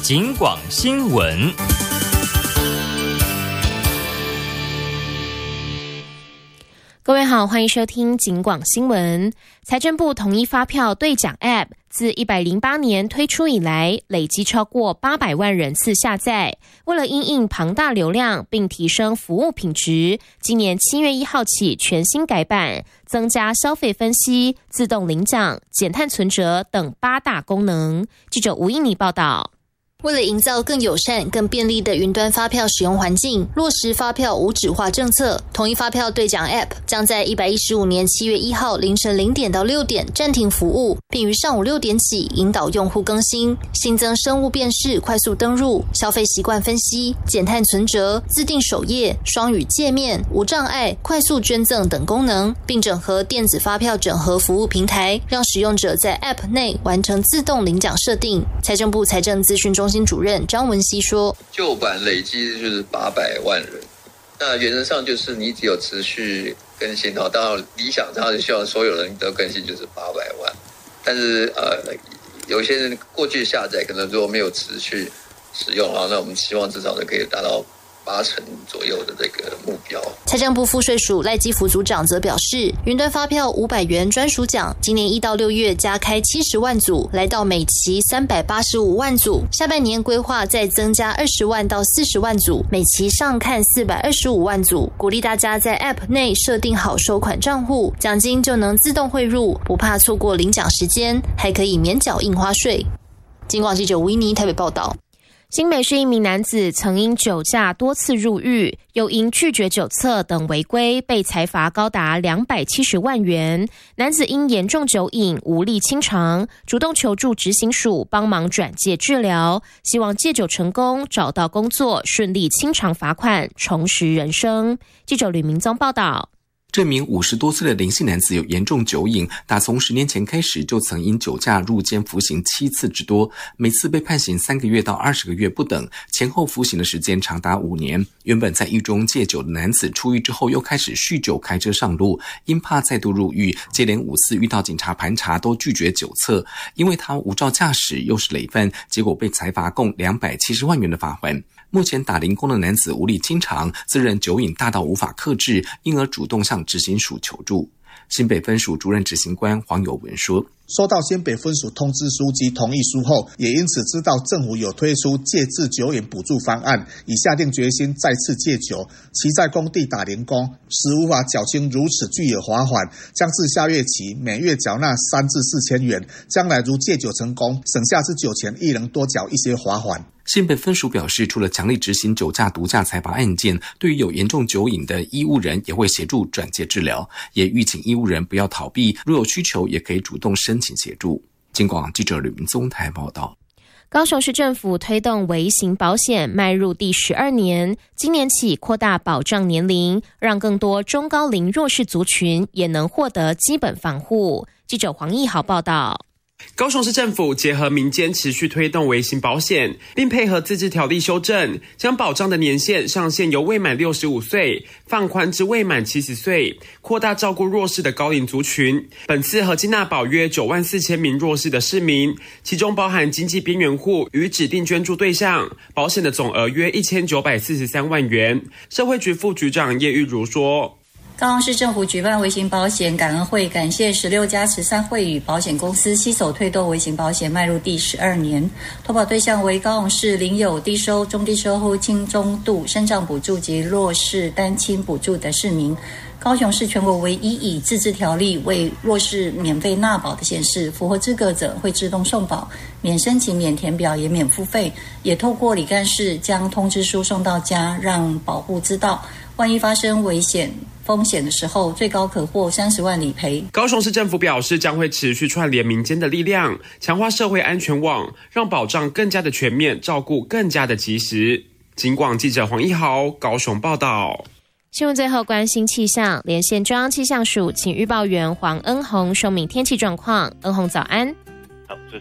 警广新闻。 各位好，欢迎收听警广新闻。财政部统一发票兑奖 App 自108年推出以来，累积超过800万人次下载。为了因应庞大流量并提升服务品质，今年7月1号起全新改版，增加消费分析、自动领奖、减碳存折等8大功能。记者吴英妮报道。 为了营造更友善、更便利的云端发票使用环境，落实发票无纸化政策，统一发票兑奖 App 将在115年7月1号凌晨0点到6点暂停服务，并于上午6点起引导用户更新，新增生物辨识、快速登入、消费习惯分析、减碳存折、自定首页、双语界面、无障碍、快速捐赠等功能，并整合电子发票整合服务平台，让使用者在 App 内完成自动领奖设定。财政部财政资讯中心主任张文熙说， 旧版累积就是800万人，那原则上就是你只有持续更新，当然理想上是希望所有人都更新就是800万，但是有些人过去下载可能如果没有持续使用，那我们希望至少可以达到80%左右的这个目标。 财政部赋税署赖基福组长则表示，云端发票500元专属奖，今年1到6月加开70万组，来到每期385万组。下半年规划再增加20万到40万组，每期上看425万组。鼓励大家在 App 内设定好收款账户，奖金就能自动汇入，不怕错过领奖时间，还可以免缴印花税。警广记者吴依妮台北报道。 新北市一名男子曾因酒驾多次入狱，又因拒绝酒测等违规被裁罚高达270万元。男子因严重酒瘾无力清偿，主动求助执行署帮忙转介治疗，希望戒酒成功，找到工作，顺利清偿罚款，重拾人生。记者吕明宗报道。 这名50多岁的林姓男子有严重酒瘾，打从10年前开始就曾因酒驾入监服刑7次之多，每次被判刑3个月到20个月不等，前后服刑的时间长达5年。原本在狱中戒酒的男子出狱之后又开始酗酒开车上路，因怕再度入狱，接连5次遇到警察盘查都拒绝酒测，因为他无照驾驶又是累犯，结果被裁罚共270万元的罚款。目前打零工的男子无力清偿，自认酒瘾大到无法克制，因而主动向执行署求助。新北分署主任执行官黄友文说， 收到新北分署通知书及同意书后，也因此知道政府有推出戒治酒瘾补助方案，已下定决心再次戒酒。其在工地打零工时无法缴清如此巨额罚款，将自下月起每月缴纳3至4千元，将来如戒酒成功，省下之酒钱亦能多缴一些罚款。 新北分署表示，除了强力执行酒驾毒驾裁罚案件，对于有严重酒瘾的医务人也会协助转介治疗，也预请医务人不要逃避，如有需求也可以主动申请协助。警广记者吕明宗台报道。 高雄市政府推动微型保险迈入第12年，今年起扩大保障年龄，让更多中高龄弱势族群也能获得基本防护。记者黄义豪报道。 高雄市政府结合民间持续推动微型保险，并配合自治条例修正，将保障的年限上限由未满65岁放宽至未满70岁，扩大照顾弱势的高龄族群。本次合计纳保约94000名弱势的市民，其中包含经济边缘户与指定捐助对象，保险的总额约1943万元。社会局副局长叶玉如说， 高雄市政府举办微型保险感恩会，感谢16家慈善会与保险公司携手推动微型保险迈入第12年。投保对象为高雄市领有低收、中低收户轻中度身障补助及弱势单亲补助的市民。高雄是全国唯一以自治条例为弱势免费纳保的县市，符合资格者会自动送保，免申请、免填表也免付费，也透过李干事将通知书送到家，让保护知道万一发生危险风险的时候，最高可获30万理赔。 高雄市政府表示，将会持续串联民间的力量，强化社会安全网，让保障更加的全面，照顾更加的及时。警广记者黄一豪高雄报道。 新闻最后关心气象，连线中央气象署请预报员黄恩宏说明天气状况。恩宏早安。 好，主